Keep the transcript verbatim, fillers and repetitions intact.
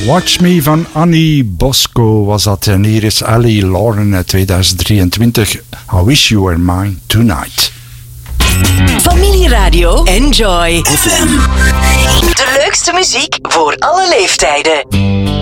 Watch Me van Annie Bosco was dat. En hier is Ellie Lauren uit tweeduizend drieëntwintig. I Wish You Were Mine Tonight. Familieradio Enjoy F M. De leukste muziek voor alle leeftijden.